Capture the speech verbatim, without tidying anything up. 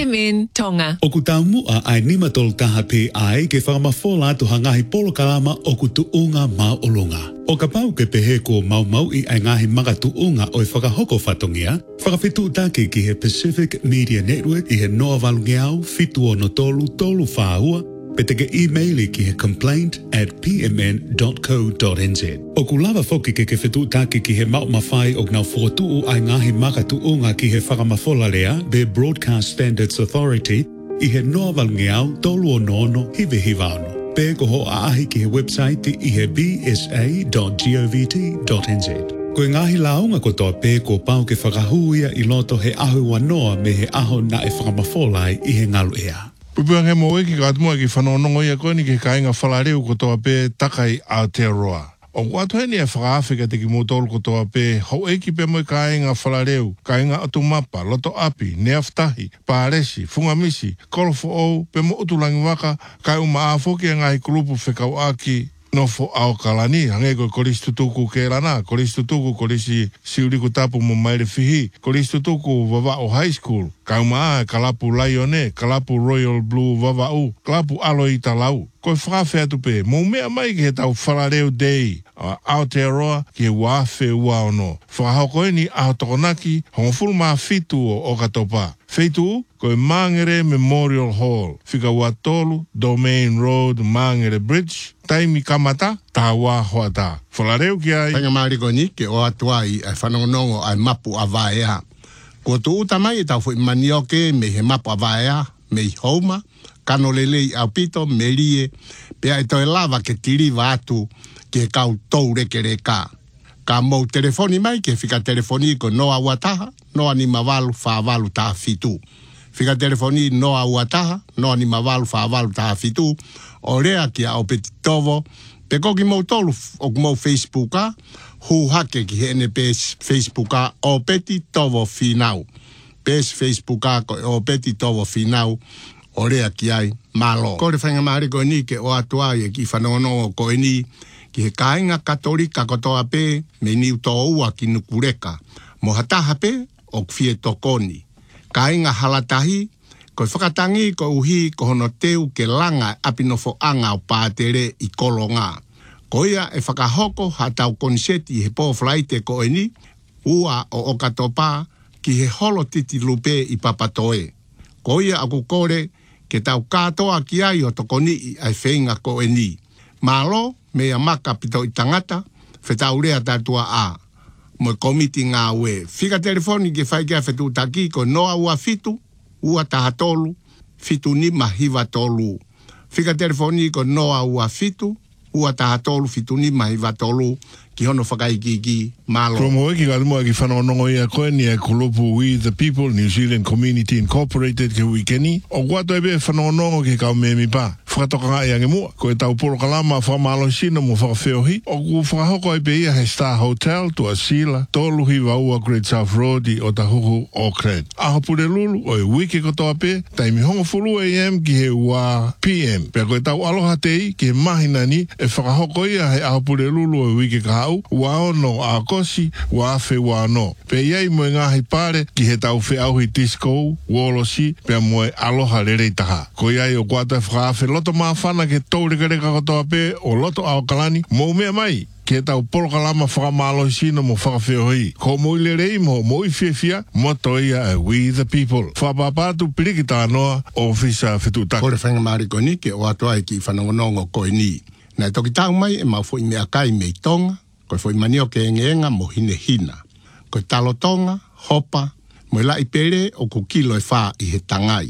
M N Tonga. O ku taumua ai nima tolu taha pe ai ke whakamafola atu hangahi polo kalama o ku tuunga maolunga. O ka pau ke pehe ko mau mau i ai ngahi manga tuunga o i whakahoko whatongia, whakawhitu take ki he Pacific Media Network i he noa valungeau fitu o no tolu tolu whaahua, pe te ke e-maili ki he complaint at p m n dot co dot n z. O ku lava foki ke ke whitu take ki he mau mawhai o ngau whotuu ai ngahi maka tuunga ki he whakamafola lea be Broadcast Standards Authority i he noa valungeau tolu o nono hive hivano. Pe ko ho aahi ki he website i he b s a dot govt dot n z. Ko e ngahi launga ko toa pe ko pau ke whakahuia i loto he ahu wanoa me he aho na e whakamawholai i he ngalu ea. Pupuang he mo eki ka atumua ki whanonongo ia koe ni ke kainga whalareu ko toa pe takai Aotearoa. O watu heni e whakaawhika te ki motolu ko toa pe hau eki pe mo i kainga whalareu, kainga atumapa, loto api, neaftahi, pāresi, fungamisi, kolofo ou, pe mo utulangi waka, kai uma aafoki a ngai kulupu whekau aki, nofo ao kalani, hange ko kolisi tutuku ke rana, kolisi tutuku kolisi siuriku tapu mo maire fihi, kolisi tutuku vava o high school, kai uma a kalapu Laione, kalapu Royal Blue vava u, kalapu alo i talau. Ko e whakawhi atu pe, mo mea mai ki he tau whalareu dei, a Aotearoa ki he wafe ua ono. Whakahoko ni aho tokonaki, hongofuru maa fitu o o katopa. Feitu, ko e Mangere Memorial Hall, whika ua tolu, Domain Road, Mangere Bridge, taimi kamata, tā wā hoata. Whalareu ki ai. Tanga mariko ni, ke o atua i ai whanongonongo ai mapu a vaea. Ko tu utamai e tau fui manioke me he mapu a vaea, me i hauma, kano lelei au pito, me rie, pea e toi lava ke tiri watu ke kau tau reke reka. Ka mou telefoni mai ke whika telefoni ko noa wataha, noa ni mawalu whawalu taha fitu. Whika telefoni noa wataha, noa ni mawalu whawalu taha fitu, o rea ki a o peti tovo, pe koki mou tolu o mou Facebooka, hu hake ki hene pes Facebooka o peti tovo finau. Pes Facebooka ko o peti tovo finau, o rea ki ai malo. Kore whainga maare ko ni ke o atua e ki whanongonongo ko e ni ki he kāinga katolika kotoa pe me niu tō ua ki nukureka. Mo hataha pe o kwhie tokoni. Kāinga halatahi ko e whakatangi ko uhi ko hono teu ke langa apinofo anga o pātere i kolonga. Ko ia e whakahoko hatau konseti he pōwhlaite ko e ni ua o okatopa ki he holo titi lupe i papatoe. Ko ia aku kore ke tau katoa ki ai o tokoni i ai whenga ko e ni. Malo, mea maka pito i tangata, whetau rea tātua a. Mo komiti ngā ue. Whika telefoni ke whaikia whetu taki ko noa ua fitu, ua taha tolu, fitu ni mahiva tolu. Whika telefoni ko noa ua fitu, ua taha tolu, fitu ni mahiva tolu, ki hono whakaikiki malo. Kromo eki ka lumua ki whanonongo ia koe ni e kulupu We the People, New Zealand Community Incorporated ke wikeni. O kuato ebe whanonongo ke kau me mi pa. Whakatoka ngai ange mua. Ko e tau polo kalama whamalo sino mo whakawheohi. O ku whakahoko ebe ia he Star Hotel to Asila. Toluhi waua Great South Road i o tahuhu Auckland. Aho pure lulu o e wiki kotoa pe. Taimi hongo fulu A M ki he ua P M. Pea ko e tau aloha tei ki he mahina ni e whakahoko ia he aho pure lulu o e wiki ka wa ono a kosi wa afe wa no. Pe iai mo ngahi pare ki he tau whi auhi disco, wolosi, pe mo aloha rere taha. Ko iai o kuata whaafe loto maafana ke taureka reka kotoa pe o loto ao kalani, mo mea mai. Ke tau polo kalama whakamalo sino mo whakawheohi. Ko mo ile rei mo mo i whiawhia, mo toia e We the People. Whapapatu pirikita anoa o whisa whetutaka. Kore whainga mariko ni ke o atua e ki whanongonongo koe ni. Nai toki tau mai e mau fo i mea kai mei tonga, ko foi manio ke enga mo hine hina. Ko talo tonga, hopa, mo la ipere o ku kilo e wha i he tangai.